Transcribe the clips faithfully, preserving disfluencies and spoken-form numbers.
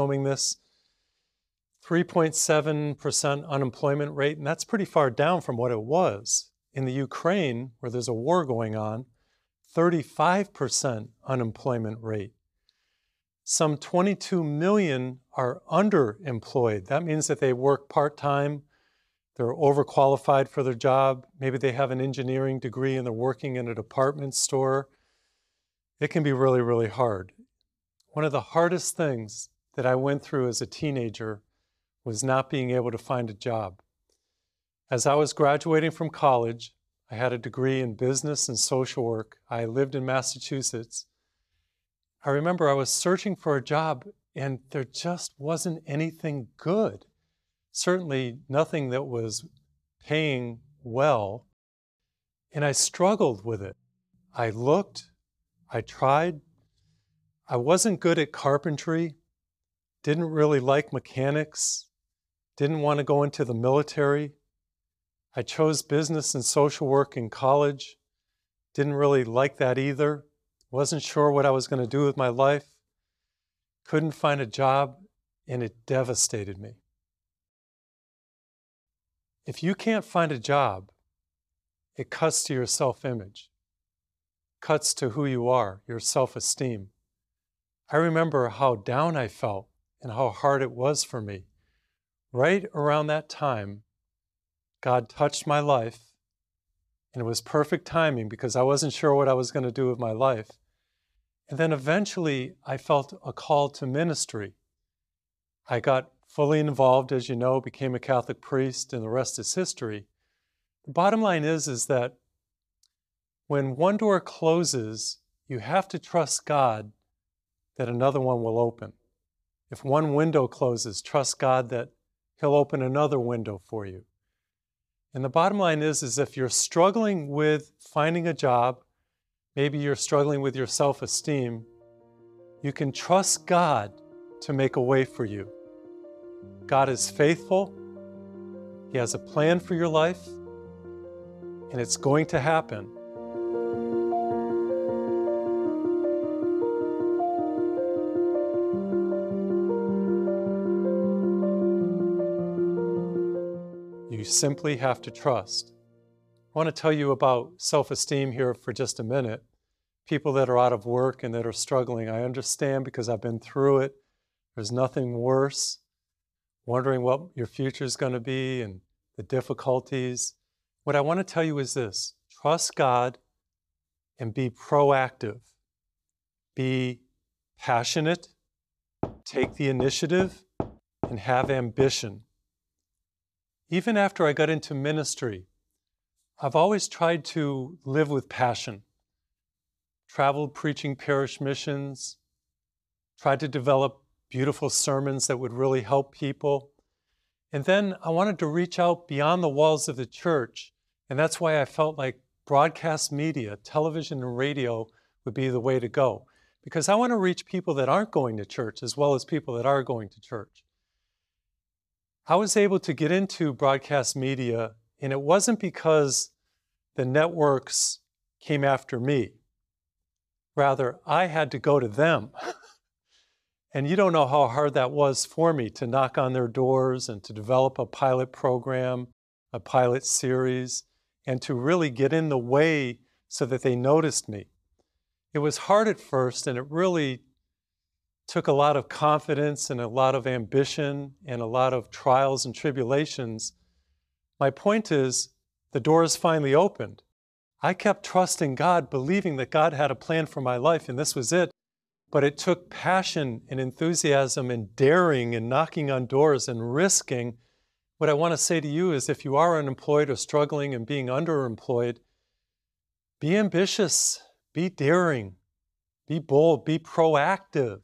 filming this. three point seven percent unemployment rate, and that's pretty far down from what it was. In the Ukraine, where there's a war going on, thirty-five percent unemployment rate. Some twenty-two million are underemployed. That means that they work part-time, they're overqualified for their job, maybe they have an engineering degree and they're working in a department store. It can be really, really hard. One of the hardest things that I went through as a teenager was not being able to find a job. As I was graduating from college, I had a degree in business and social work. I lived in Massachusetts. I remember I was searching for a job and there just wasn't anything good. Certainly nothing that was paying well. And I struggled with it. I looked, I tried. I wasn't good at carpentry, didn't really like mechanics, didn't want to go into the military. I chose business and social work in college, didn't really like that either. Wasn't sure what I was going to do with my life. Couldn't find a job, and it devastated me. If you can't find a job, it cuts to your self-image, cuts to who you are, your self-esteem. I remember how down I felt and how hard it was for me. Right around that time, God touched my life, and it was perfect timing because I wasn't sure what I was going to do with my life. And then eventually I felt a call to ministry. I got fully involved, as you know, became a Catholic priest, and the rest is history. The bottom line is, is that when one door closes, you have to trust God that another one will open. If one window closes, trust God that He'll open another window for you. And the bottom line is, is if you're struggling with finding a job, maybe you're struggling with your self-esteem, you can trust God to make a way for you. God is faithful. He has a plan for your life, and it's going to happen. You simply have to trust. I want to tell you about self-esteem here for just a minute. People that are out of work and that are struggling, I understand because I've been through it. There's nothing worse. Wondering what your future is going to be and the difficulties. What I want to tell you is this: trust God and be proactive. Be passionate, take the initiative, and have ambition. Even after I got into ministry, I've always tried to live with passion. Traveled preaching parish missions, tried to develop beautiful sermons that would really help people. And then I wanted to reach out beyond the walls of the church, and that's why I felt like broadcast media, television and radio would be the way to go. Because I want to reach people that aren't going to church as well as people that are going to church. I was able to get into broadcast media, and it wasn't because the networks came after me. Rather, I had to go to them. And you don't know how hard that was for me to knock on their doors and to develop a pilot program, a pilot series, and to really get in the way so that they noticed me. It was hard at first, and it really took a lot of confidence and a lot of ambition and a lot of trials and tribulations. My point is, the doors finally opened. I kept trusting God, believing that God had a plan for my life, and this was it. But it took passion and enthusiasm and daring and knocking on doors and risking. What I want to say to you is, if you are unemployed or struggling and being underemployed, be ambitious, be daring, be bold, be proactive.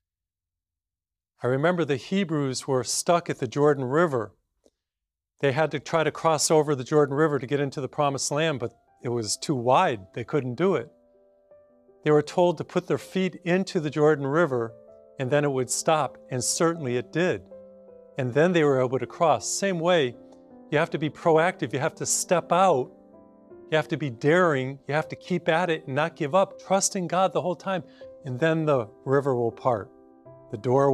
I remember the Hebrews were stuck at the Jordan River. They had to try to cross over the Jordan River to get into the Promised Land, but it was too wide. They couldn't do it. They were told to put their feet into the Jordan River and then it would stop, and certainly it did. And then they were able to cross. Same way, you have to be proactive. You have to step out. You have to be daring. You have to keep at it and not give up, trusting God the whole time. And then the river will part. The door